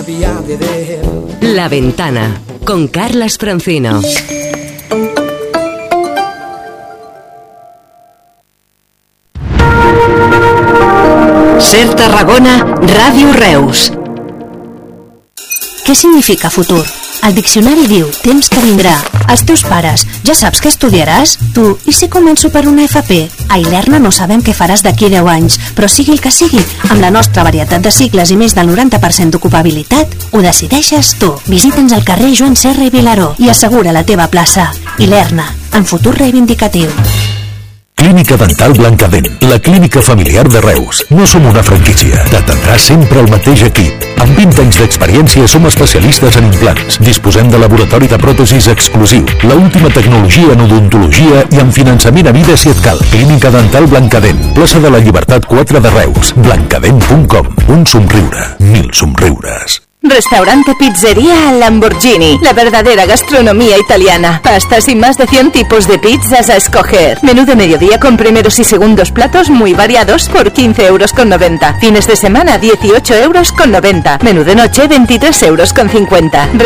confiable de él. La Ventana, con Carlas Francino. Ser Tarragona, Ràdio Reus. Què significa futur? El diccionari diu temps que vindrà. Els teus pares, ja saps què estudiaràs? Tu, i si començo per una FP? A Ilerna no sabem què faràs d'aquí 10 anys, però sigui el que sigui, amb la nostra varietat de cicles i més del 90% d'ocupabilitat, ho decideixes tu. Visita'ns al carrer Joan Serra i Vilaró i assegura la teva plaça. Ilerna, en futur reivindicatiu. Clínica Dental Blancadent, la clínica familiar de Reus. No som una franquícia. T'atendrà sempre el mateix equip. Amb 20 anys d'experiència som especialistes en implants. Disposem de laboratori de pròtesis exclusiu, la última tecnologia en odontologia i amb finançament a vida si et cal. Clínica Dental Blancadent, plaça de la Llibertat 4 de Reus. blancadent.com. Un somriure, 1000 somriures. Restaurante Pizzería Lamborghini, la verdadera gastronomía italiana. Pastas y más de 100 tipos de pizzas a escoger. Menú de mediodía con primeros y segundos platos muy variados por 15,90 €. Fines de semana 18,90 €. Menú de noche 23,50 €.